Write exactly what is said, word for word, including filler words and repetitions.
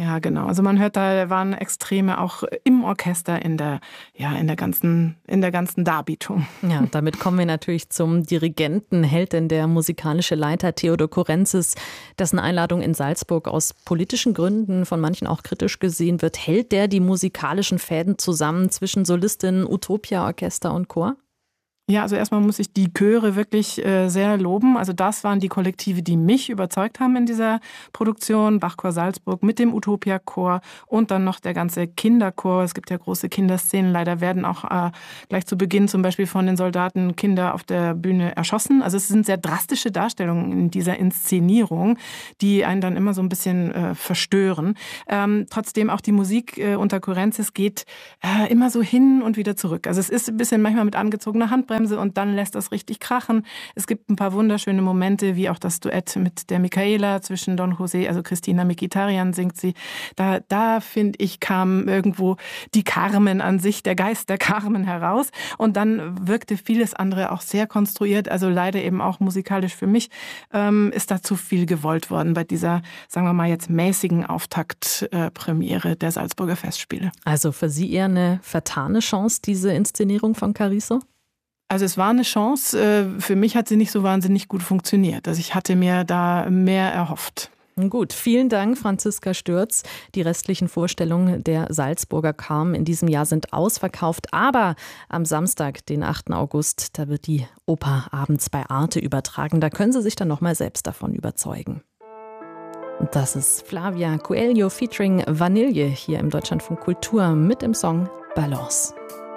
Ja, genau. Also man hört, da waren Extreme auch im Orchester in der, ja, in der ganzen, in der ganzen Darbietung. Ja, damit kommen wir natürlich zum Dirigenten. Hält denn der musikalische Leiter Theodor Kurenzis, dessen Einladung in Salzburg aus politischen Gründen von manchen auch kritisch gesehen wird, hält der die musikalischen Fäden zusammen zwischen Solistin, Utopia, Orchester und Chor? Ja, also erstmal muss ich die Chöre wirklich äh, sehr loben. Also das waren die Kollektive, die mich überzeugt haben in dieser Produktion. Bachchor Salzburg mit dem Utopia-Chor und dann noch der ganze Kinderchor. Es gibt ja große Kinderszenen. Leider werden auch äh, gleich zu Beginn zum Beispiel von den Soldaten Kinder auf der Bühne erschossen. Also es sind sehr drastische Darstellungen in dieser Inszenierung, die einen dann immer so ein bisschen äh, verstören. Ähm, trotzdem auch die Musik äh, unter Kurenzis geht äh, immer so hin und wieder zurück. Also es ist ein bisschen manchmal mit angezogener Handbremse und dann lässt das richtig krachen. Es gibt ein paar wunderschöne Momente, wie auch das Duett mit der Michaela zwischen Don José, also Christina Mkhitaryan singt sie. Da, da finde ich, kam irgendwo die Carmen an sich, der Geist der Carmen heraus. Und dann wirkte vieles andere auch sehr konstruiert, also leider eben auch musikalisch für mich, ähm, ist da zu viel gewollt worden bei dieser, sagen wir mal jetzt mäßigen Auftaktpremiere äh, der Salzburger Festspiele. Also für Sie eher eine vertane Chance, diese Inszenierung von Carrizo? Also es war eine Chance. Für mich hat sie nicht so wahnsinnig gut funktioniert. Also ich hatte mir da mehr erhofft. Gut, vielen Dank, Franziska Stürz. Die restlichen Vorstellungen der Salzburger Carmen in diesem Jahr sind ausverkauft. Aber am Samstag, den achten August, da wird die Oper abends bei Arte übertragen. Da können Sie sich dann nochmal selbst davon überzeugen. Und das ist Flavia Coelho featuring Vanille hier im Deutschlandfunk Kultur mit dem Song Balance.